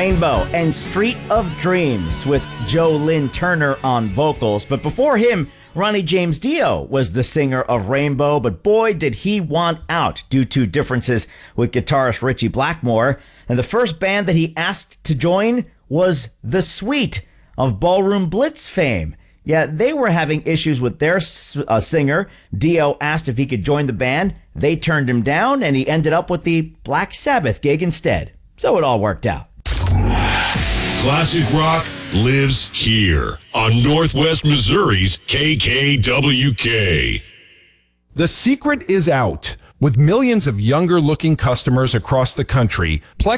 Rainbow and Street of Dreams with Joe Lynn Turner on vocals. But before him, Ronnie James Dio was the singer of Rainbow, but boy, did he want out due to differences with guitarist Ritchie Blackmore. And the first band that he asked to join was The Sweet of Ballroom Blitz fame. Yeah, they were having issues with their singer. Dio asked if he could join the band. They turned him down, and he ended up with the Black Sabbath gig instead. So it all worked out. Classic rock lives here on Northwest Missouri's KKWK. The secret is out. With millions of younger-looking customers across the country, Plex